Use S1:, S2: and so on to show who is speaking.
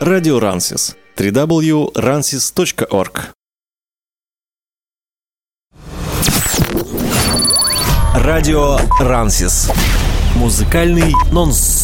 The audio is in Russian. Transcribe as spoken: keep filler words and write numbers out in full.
S1: Радио Рансис. дабл ю дабл ю дабл ю точка рансис точка орг. Радио Рансис. Музыкальный нонс.